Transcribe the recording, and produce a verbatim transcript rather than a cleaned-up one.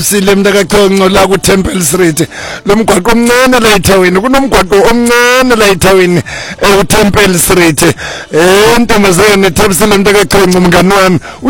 sile mntakaChonco la ku Temple Street lo mgwaqo omncane la eThawini kunomgwaqo omncane la eThawini e Temple Street eh ntombazane Thabisile mntakaChonco mngani wami